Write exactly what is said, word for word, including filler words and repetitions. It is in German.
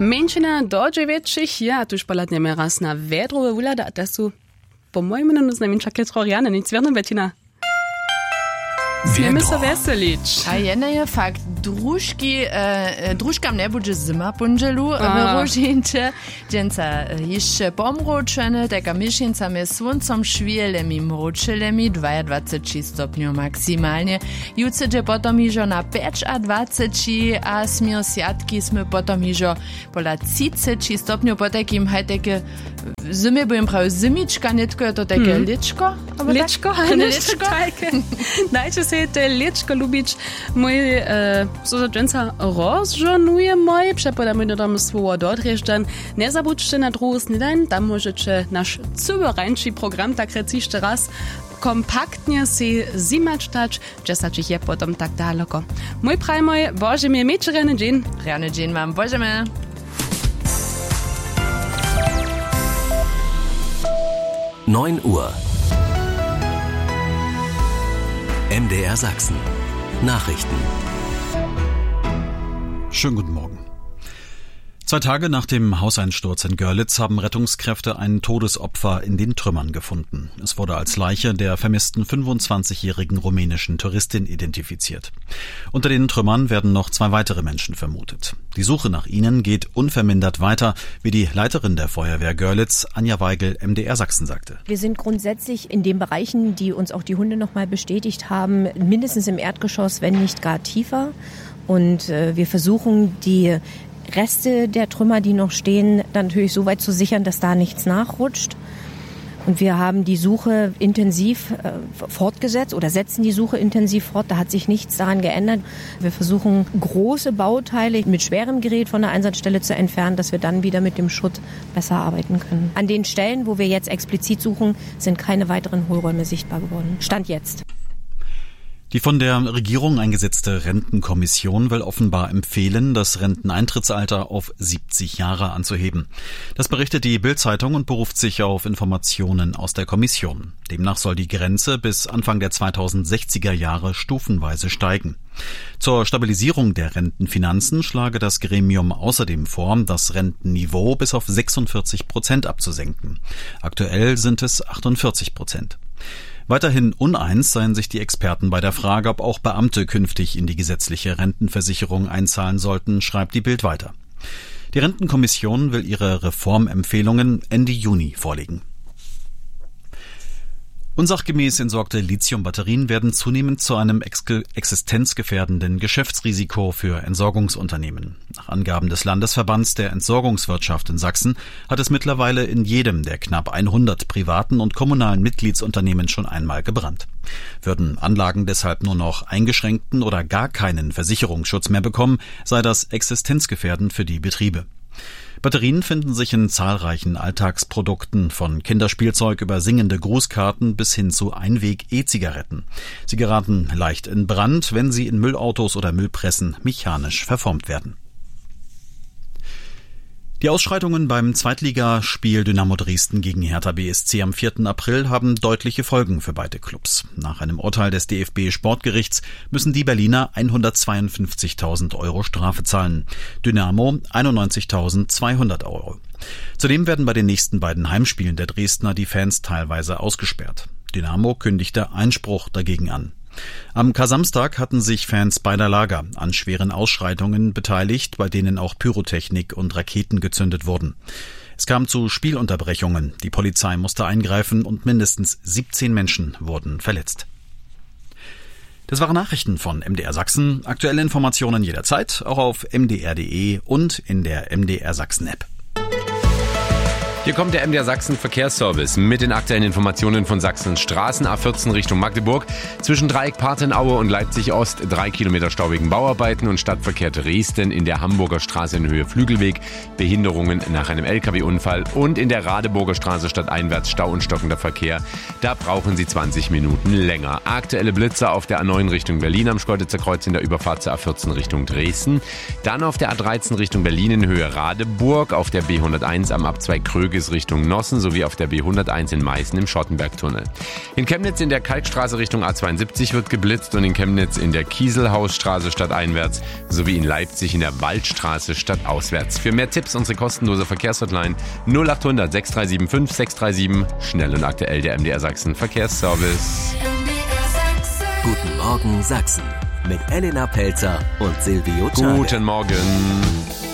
Menšina dođe većih, ja tuž poladne me raz na vedrove ulada, da su po mojim imenu znamenča Ketroriana, nic vjerno većina. Smijeme se veselić. A jedna je fakt, družki, uh, družkam ne bude zima punželu v Rožinče, dženca ještě pomročene, teka myšincami sluncom švijelemi mročelemi, dvadsaťdva stopňov maksimálne. Juce je potom ižo na dvadsaťpäť a smir siatky sme potom ižo pola tridsať stopňov, po takým haj také zimy, budem prav zimička, netko je to také hmm. ličko. Ličko? Ličko? Dajcie se te liczko lubić. Mój e, so dżęca rozżonuje moj, przepodamy do domu słowo dodrzeżdżan. Nie zabudźcie na drugi śniadań, tam możecie nasz cybereńczy program, tak recište raz, kompaktnie si zimać dać, czesacie je potom tak daleko. Mój praj moj, boże mnie mieć rany dzień. Rany dzień mam, boże mnie. neun Uhr. M D R Sachsen. Nachrichten. Schönen guten Morgen. Zwei Tage nach dem Hauseinsturz in Görlitz haben Rettungskräfte ein Todesopfer in den Trümmern gefunden. Es wurde als Leiche der vermissten fünfundzwanzigjährigen rumänischen Touristin identifiziert. Unter den Trümmern werden noch zwei weitere Menschen vermutet. Die Suche nach ihnen geht unvermindert weiter, wie die Leiterin der Feuerwehr Görlitz, Anja Weigel, M D R Sachsen, sagte. Wir sind grundsätzlich in den Bereichen, die uns auch die Hunde nochmal bestätigt haben, mindestens im Erdgeschoss, wenn nicht gar tiefer. Und äh, wir versuchen, die Reste der Trümmer, die noch stehen, dann natürlich so weit zu sichern, dass da nichts nachrutscht. Und wir haben die Suche intensiv äh, fortgesetzt oder setzen die Suche intensiv fort. Da hat sich nichts daran geändert. Wir versuchen, große Bauteile mit schwerem Gerät von der Einsatzstelle zu entfernen, dass wir dann wieder mit dem Schutt besser arbeiten können. An den Stellen, wo wir jetzt explizit suchen, sind keine weiteren Hohlräume sichtbar geworden. Stand jetzt. Die von der Regierung eingesetzte Rentenkommission will offenbar empfehlen, das Renteneintrittsalter auf siebzig Jahre anzuheben. Das berichtet die Bild-Zeitung und beruft sich auf Informationen aus der Kommission. Demnach soll die Grenze bis Anfang der zweitausendsechziger Jahre stufenweise steigen. Zur Stabilisierung der Rentenfinanzen schlage das Gremium außerdem vor, das Rentenniveau bis auf sechsundvierzig Prozent abzusenken. Aktuell sind es achtundvierzig Prozent. Weiterhin uneins seien sich die Experten bei der Frage, ob auch Beamte künftig in die gesetzliche Rentenversicherung einzahlen sollten, schreibt die Bild weiter. Die Rentenkommission will ihre Reformempfehlungen Ende Juni vorlegen. Unsachgemäß entsorgte Lithiumbatterien werden zunehmend zu einem ex- existenzgefährdenden Geschäftsrisiko für Entsorgungsunternehmen. Nach Angaben des Landesverbands der Entsorgungswirtschaft in Sachsen hat es mittlerweile in jedem der knapp hundert privaten und kommunalen Mitgliedsunternehmen schon einmal gebrannt. Würden Anlagen deshalb nur noch eingeschränkten oder gar keinen Versicherungsschutz mehr bekommen, sei das existenzgefährdend für die Betriebe. Batterien finden sich in zahlreichen Alltagsprodukten, von Kinderspielzeug über singende Grußkarten bis hin zu Einweg-E-Zigaretten. Sie geraten leicht in Brand, wenn sie in Müllautos oder Müllpressen mechanisch verformt werden. Die Ausschreitungen beim Zweitligaspiel Dynamo Dresden gegen Hertha B S C am vierten April haben deutliche Folgen für beide Clubs. Nach einem Urteil des D F B-Sportgerichts müssen die Berliner hundertzweiundfünfzigtausend Euro Strafe zahlen, Dynamo einundneunzigtausendzweihundert Euro. Zudem werden bei den nächsten beiden Heimspielen der Dresdner die Fans teilweise ausgesperrt. Dynamo kündigte Einspruch dagegen an. Am Kar-Samstag hatten sich Fans beider Lager an schweren Ausschreitungen beteiligt, bei denen auch Pyrotechnik und Raketen gezündet wurden. Es kam zu Spielunterbrechungen, die Polizei musste eingreifen und mindestens siebzehn Menschen wurden verletzt. Das waren Nachrichten von M D R Sachsen. Aktuelle Informationen jederzeit, auch auf m d r punkt d e und in der M D R Sachsen App. Hier kommt der M D R Sachsen Verkehrsservice mit den aktuellen Informationen von Sachsens Straßen. A vierzehn Richtung Magdeburg. Zwischen Dreieck Partenaue und Leipzig Ost drei Kilometer staubigen Bauarbeiten und Stadtverkehr Dresden in der Hamburger Straße in Höhe Flügelweg. Behinderungen nach einem L K W-Unfall und in der Radeburger Straße stadteinwärts Stau und stockender Verkehr. Da brauchen Sie zwanzig Minuten länger. Aktuelle Blitzer auf der A neun Richtung Berlin am Schkeuditzer Kreuz in der Überfahrt zur A vierzehn Richtung Dresden. Dann auf der A dreizehn Richtung Berlin in Höhe Radeburg, auf der B hunderteins am Abzweig Kröger Zürgis Richtung Nossen sowie auf der B hunderteins in Meißen im Schottenbergtunnel. In Chemnitz in der Kalkstraße Richtung A zweiundsiebzig wird geblitzt und in Chemnitz in der Kieselhausstraße stadteinwärts sowie in Leipzig in der Waldstraße stadtauswärts. Für mehr Tipps unsere kostenlose Verkehrshotline null achthundert sechs drei sieben fünf sechs drei sieben. Schnell und aktuell der M D R Sachsen Verkehrsservice. Guten Morgen Sachsen mit Elena Pelzer und Silvio Czade. Guten Morgen.